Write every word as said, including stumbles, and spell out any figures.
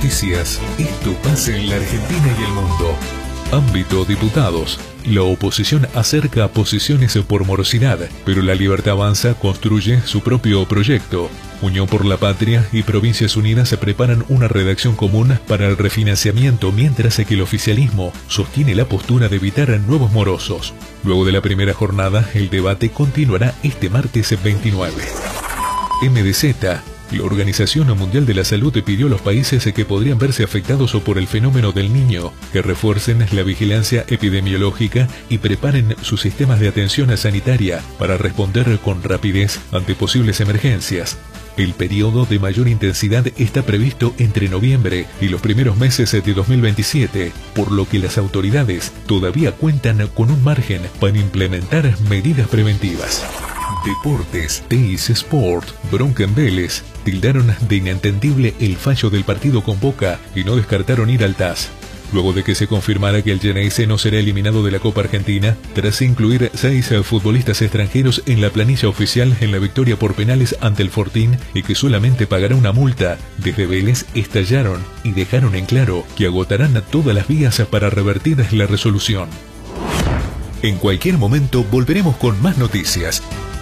Noticias. Esto pasa en la Argentina y el mundo. Ámbito diputados. La oposición acerca posiciones por morosidad, pero La Libertad Avanza construye su propio proyecto. Unión por la Patria y Provincias Unidas se preparan una redacción común para el refinanciamiento, mientras que el oficialismo sostiene la postura de evitar nuevos morosos. Luego de la primera jornada, el debate continuará este martes veintinueve. M D Z. La Organización Mundial de la Salud pidió a los países que podrían verse afectados por el fenómeno del Niño que refuercen la vigilancia epidemiológica y preparen sus sistemas de atención sanitaria para responder con rapidez ante posibles emergencias. El periodo de mayor intensidad está previsto entre noviembre y los primeros meses de dos mil veintisiete, por lo que las autoridades todavía cuentan con un margen para implementar medidas preventivas. Deportes. Teis Sport, bronca en Vélez. Tildaron de inentendible el fallo del partido con Boca y no descartaron ir al T A S. Luego de que se confirmara que el Geneise no será eliminado de la Copa Argentina, tras incluir seis futbolistas extranjeros en la planilla oficial en la victoria por penales ante el Fortín y que solamente pagará una multa, desde Vélez estallaron y dejaron en claro que agotarán todas las vías para revertir la resolución. En cualquier momento volveremos con más noticias.